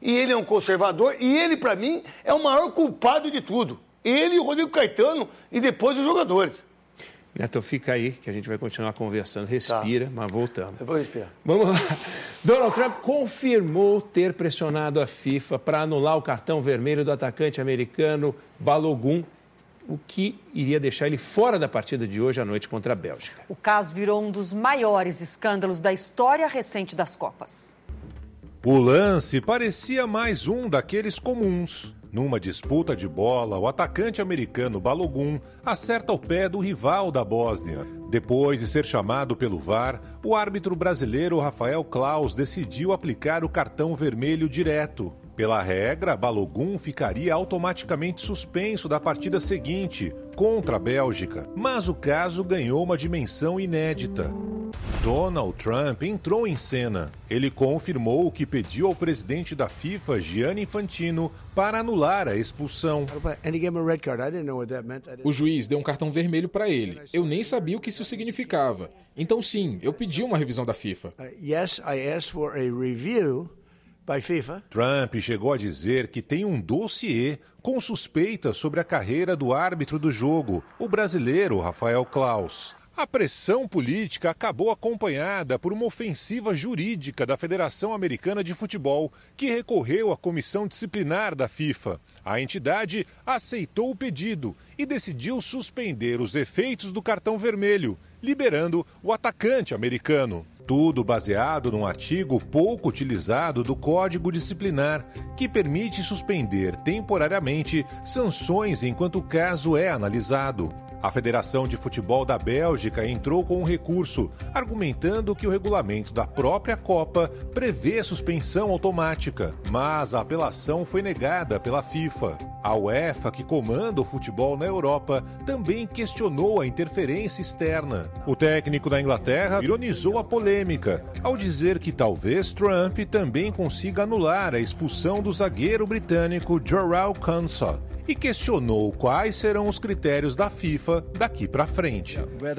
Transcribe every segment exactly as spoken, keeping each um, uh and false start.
e ele é um conservador, e ele, para mim, é o maior culpado de tudo. Ele e o Rodrigo Caetano, e depois os jogadores. Neto, fica aí, que a gente vai continuar conversando. Respira, tá. Mas voltamos. Eu vou respirar. Vamos lá. Donald Trump confirmou ter pressionado a FIFA para anular o cartão vermelho do atacante americano Balogun, o que iria deixar ele fora da partida de hoje à noite contra a Bélgica. O caso virou um dos maiores escândalos da história recente das Copas. O lance parecia mais um daqueles comuns. Numa disputa de bola, o atacante americano Balogun acerta o pé do rival da Bósnia. Depois de ser chamado pelo V A R, o árbitro brasileiro Rafael Claus decidiu aplicar o cartão vermelho direto. Pela regra, Balogun ficaria automaticamente suspenso da partida seguinte, contra a Bélgica. Mas o caso ganhou uma dimensão inédita. Donald Trump entrou em cena. Ele confirmou que pediu ao presidente da FIFA, Gianni Infantino, para anular a expulsão. O juiz deu um cartão vermelho para ele. Eu nem sabia o que isso significava. Então, sim, eu pedi uma revisão da FIFA. Trump chegou a dizer que tem um dossiê com suspeitas sobre a carreira do árbitro do jogo, o brasileiro Rafael Claus. A pressão política acabou acompanhada por uma ofensiva jurídica da Federação Americana de Futebol, que recorreu à comissão disciplinar da FIFA. A entidade aceitou o pedido e decidiu suspender os efeitos do cartão vermelho, liberando o atacante americano. Tudo baseado num artigo pouco utilizado do Código Disciplinar, que permite suspender temporariamente sanções enquanto o caso é analisado. A Federação de Futebol da Bélgica entrou com um recurso, argumentando que o regulamento da própria Copa prevê suspensão automática, mas a apelação foi negada pela FIFA. A UEFA, que comanda o futebol na Europa, também questionou a interferência externa. O técnico da Inglaterra ironizou a polêmica, ao dizer que talvez Trump também consiga anular a expulsão do zagueiro britânico Jarrell Quansah, e questionou quais serão os critérios da FIFA daqui para frente.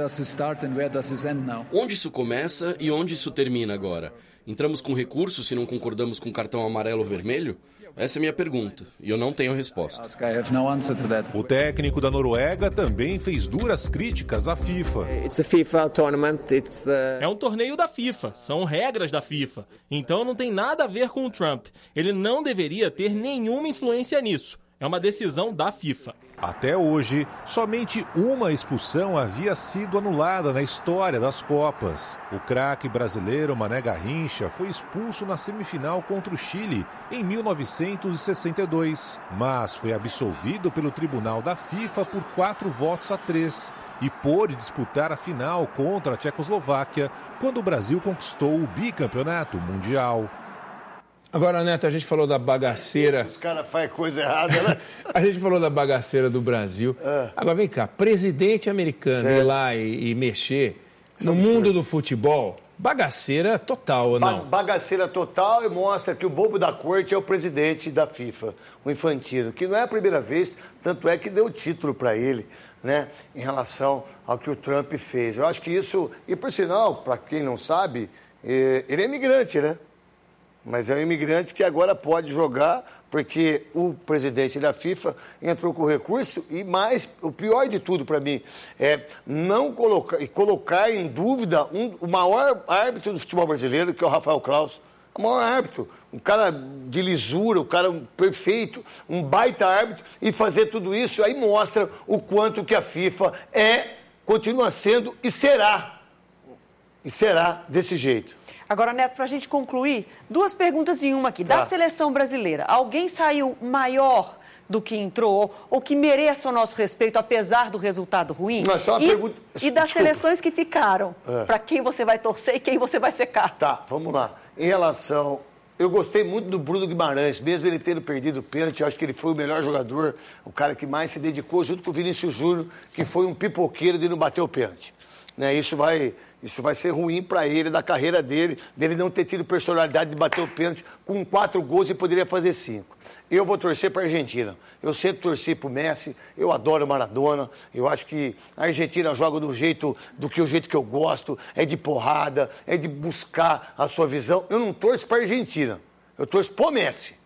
Onde isso começa e onde isso termina agora? Entramos com recurso se não concordamos com o cartão amarelo ou vermelho? Essa é a minha pergunta, e eu não tenho resposta. O técnico da Noruega também fez duras críticas à FIFA. É um torneio da FIFA, são regras da FIFA. Então não tem nada a ver com o Trump. Ele não deveria ter nenhuma influência nisso. É uma decisão da FIFA. Até hoje, somente uma expulsão havia sido anulada na história das Copas. O craque brasileiro Mané Garrincha foi expulso na semifinal contra o Chile em mil novecentos e sessenta e dois, mas foi absolvido pelo Tribunal da FIFA por quatro votos a três e pôde disputar a final contra a Tchecoslováquia quando o Brasil conquistou o bicampeonato mundial. Agora, Neto, a gente falou da bagaceira... Os caras fazem coisa errada, né? A gente falou da bagaceira do Brasil. É. Agora, vem cá, presidente americano certo. ir lá e, e mexer Isso no é mundo do futebol, bagaceira total, ou não? Ba- bagaceira total e mostra que o bobo da corte é o presidente da FIFA, o Infantino, que não é a primeira vez, tanto é que deu título para ele, né, em relação ao que o Trump fez. Eu acho que isso... E, por sinal, para quem não sabe, é, ele é imigrante, né? Mas é um imigrante que agora pode jogar, porque o presidente da FIFA entrou com recurso e mais, o pior de tudo para mim, é não colocar, e colocar em dúvida um, o maior árbitro do futebol brasileiro, que é o Rafael Claus. O maior árbitro, um cara de lisura, um cara perfeito, um baita árbitro, e fazer tudo isso aí mostra o quanto que a FIFA é, continua sendo e será, e será desse jeito. Agora, Neto, para a gente concluir, duas perguntas em uma aqui. Da ah. seleção brasileira, alguém saiu maior do que entrou ou que mereça o nosso respeito, apesar do resultado ruim? Não, só uma e, pergunta... e das Desculpa. seleções que ficaram, é. para quem você vai torcer e quem você vai secar? Tá, vamos lá. Em relação... Eu gostei muito do Bruno Guimarães, mesmo ele tendo perdido o pênalti, eu acho que ele foi o melhor jogador, o cara que mais se dedicou, junto com o Vinícius Júnior, que foi um pipoqueiro de não bater o pênalti. Né, isso vai, isso vai ser ruim para ele, da carreira dele, dele não ter tido personalidade de bater o pênalti com quatro gols e poderia fazer cinco. Eu vou torcer para a Argentina. Eu sempre torci para o Messi, eu adoro o Maradona, eu acho que a Argentina joga do jeito, do que o jeito que eu gosto, é de porrada, é de buscar a sua visão. Eu não torço para a Argentina, eu torço para o Messi.